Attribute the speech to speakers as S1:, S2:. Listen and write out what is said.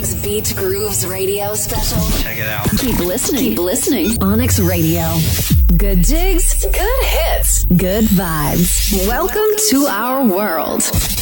S1: Onyx Beat Grooves radio special.
S2: Check it out.
S1: Keep listening. Keep listening. Onyx Radio. Good digs, good hits, good vibes. Welcome to our world.